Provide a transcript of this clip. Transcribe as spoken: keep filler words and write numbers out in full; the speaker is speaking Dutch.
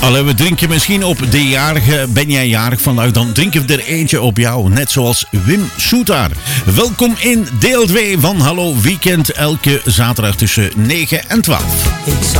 Allee, we drinken misschien op de jarige. Ben jij jarig vandaag? Dan drinken we er eentje op jou. Net zoals Wim Soetaar. Welkom in deel twee van Hallo Weekend. Elke zaterdag tussen negen en twaalf. Ik